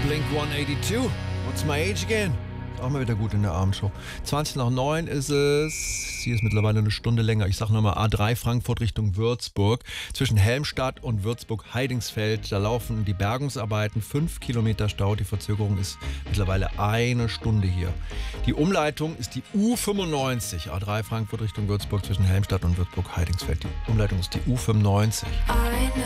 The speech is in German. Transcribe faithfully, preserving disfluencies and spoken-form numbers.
Blink hundertzweiundachtzig. What's my age again? Ist auch mal wieder gut in der Abendshow. zwanzig nach neun ist es. Sie ist mittlerweile eine Stunde länger. Ich sage nochmal A drei Frankfurt Richtung Würzburg. Zwischen Helmstadt und Würzburg-Heidingsfeld. Da laufen die Bergungsarbeiten. Fünf Kilometer Stau. Die Verzögerung ist mittlerweile eine Stunde hier. Die Umleitung ist die U fünfundneunzig. A drei Frankfurt Richtung Würzburg zwischen Helmstadt und Würzburg-Heidingsfeld. Die Umleitung ist die U fünfundneunzig.